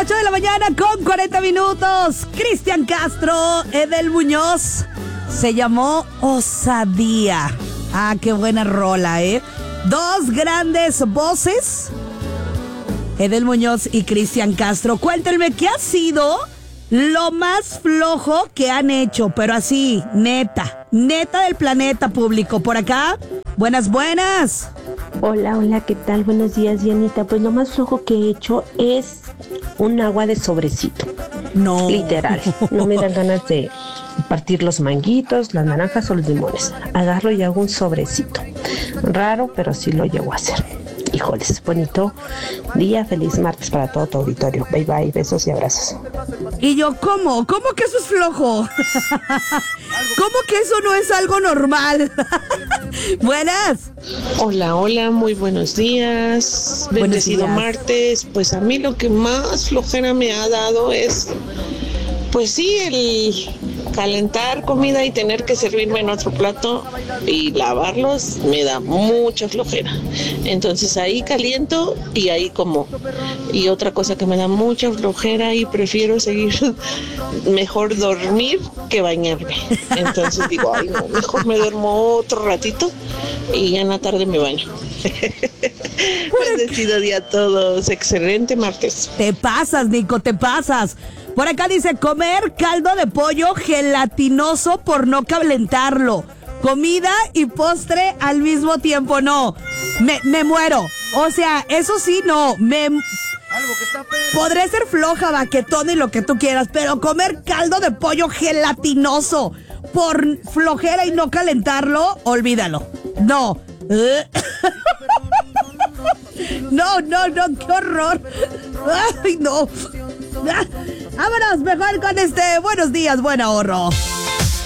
8 de la mañana con 40 minutos. Cristian Castro, Edel Muñoz. Se llamó Osadía. Ah, qué buena rola, ¿eh? Dos grandes voces. Edel Muñoz y Cristian Castro. Cuéntenme, ¿qué ha sido lo más flojo que han hecho? Pero así, neta del planeta público. Por acá, buenas. Hola, ¿qué tal? Buenos días, Dianita. Pues lo más flojo que he hecho es un agua de sobrecito. No. Literal. No me dan ganas de partir los manguitos, las naranjas o los limones. Agarro y hago un sobrecito. Raro, pero sí lo llevo a hacer. Híjoles, bonito día, feliz martes para todo tu auditorio. Bye bye, besos y abrazos. Y yo, ¿cómo? ¿Cómo que eso es flojo? ¿Cómo que eso no es algo normal? Buenas. Hola, muy buenos días. Bendecido martes. Pues a mí lo que más flojera me ha dado es, pues sí, el calentar comida y tener que servirme en otro plato y lavarlos me da mucha flojera. Entonces ahí caliento y ahí como. Y otra cosa que me da mucha flojera y prefiero seguir, mejor dormir que bañarme. Entonces digo, ay no, mejor me duermo otro ratito y ya en la tarde me baño. Bendecido día a todos, excelente martes. Te pasas, Nico, te pasas. Por acá dice, comer caldo de pollo gelatinoso por no calentarlo. Comida y postre al mismo tiempo, no. Me muero. O sea, eso sí, no. Podré ser floja, baquetona y lo que tú quieras, pero comer caldo de pollo gelatinoso por flojera y no calentarlo, olvídalo. No. No, qué horror. Ay, no. Vámonos mejor con buenos días, buen ahorro.